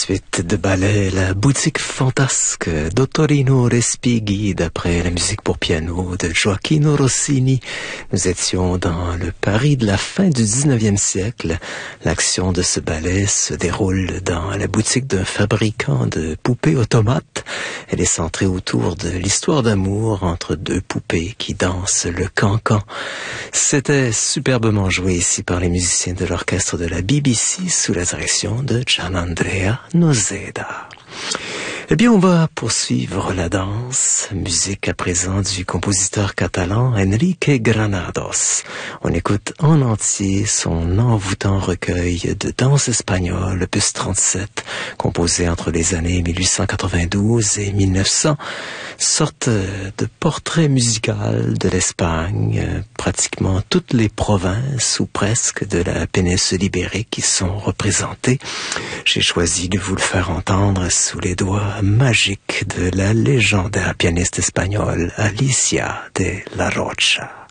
suite de ballet La boutique fantasque d'Ottorino Respighi d'après la musique pour piano de Gioacchino Rossini. Nous étions dans le Paris de la fin du 19e siècle. L'action de ce ballet se déroule dans la boutique d'un fabricant de poupées automates. Elle est centrée autour de l'histoire d'amour entre deux poupées qui dansent le cancan. C'était superbement joué ici par les musiciens de l'orchestre de la BBC sous la direction de Gianandrea Noseda. Eh bien, on va poursuivre la danse. Musique à présent du compositeur catalan Enrique Granados. On écoute en entier son envoûtant recueil de danse espagnole, opus 37, composé entre les années 1892 et 1900. Sorte de portrait musical de l'Espagne. Pratiquement toutes les provinces ou presque de la péninsule ibérique qui sont représentées. J'ai choisi de vous le faire entendre sous les doigts magique de la légendaire pianiste espagnole Alicia de la Rocha.